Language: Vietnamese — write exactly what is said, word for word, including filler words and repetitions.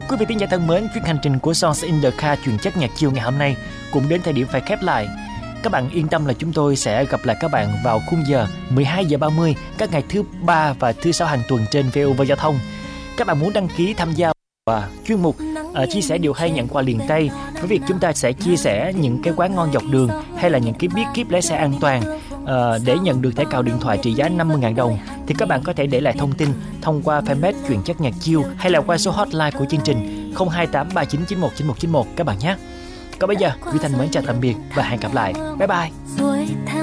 Quý vị thính giả thân mến, chuyến hành trình của Songs in the Car chuyên chất nhạc chill ngày hôm nay cũng đến thời điểm phải khép lại. Các bạn yên tâm là chúng tôi sẽ gặp lại các bạn vào khung giờ mười hai giờ ba mươi các ngày thứ ba và thứ sáu hàng tuần trên vê o vê Giao thông. Các bạn muốn đăng ký tham gia và chuyên mục uh, chia sẻ điều hay nhận quà liền tay với việc chúng ta sẽ chia sẻ những cái quán ngon dọc đường hay là những cái bí kíp lái xe an toàn uh, để nhận được thẻ cào điện thoại trị giá năm mươi nghìn đồng, thì các bạn có thể để lại thông tin thông qua fanpage Chuyên chất nhạc chill hay là qua số hotline của chương trình không hai tám ba chín chín một chín một chín một các bạn nhé. Còn bây giờ, Duy Thanh mến chào tạm biệt và hẹn gặp lại. Bye bye.